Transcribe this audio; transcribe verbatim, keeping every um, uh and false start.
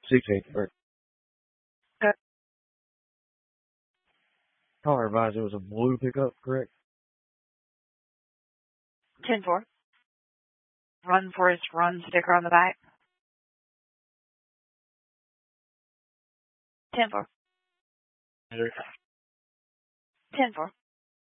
sixteenth, correct. Good. Caller advised it was a blue pickup, correct? ten four. Run Forest Run sticker on the back. ten four. ten four.